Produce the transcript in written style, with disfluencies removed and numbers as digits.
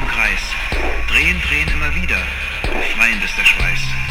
im Kreis. Drehen, drehen immer wieder. Befreiend ist der Schweiß.